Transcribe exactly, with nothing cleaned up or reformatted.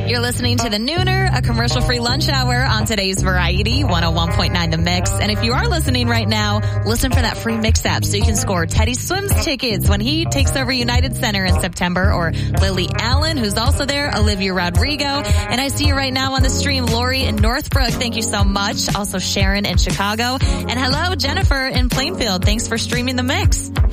You're listening to The Nooner, a commercial-free lunch hour on today's Variety, one oh one point nine The Mix. And if you are listening right now, listen for that free Mix app so you can score Teddy Swims tickets when he takes over United Center in September, or Lily Allen, who's also there, Olivia Rodrigo. And I see you right now on the stream, Lori in Northbrook. Thank you so much. Also Sharon in Chicago. And hello, Jennifer in Plainfield. Thanks for streaming The Mix.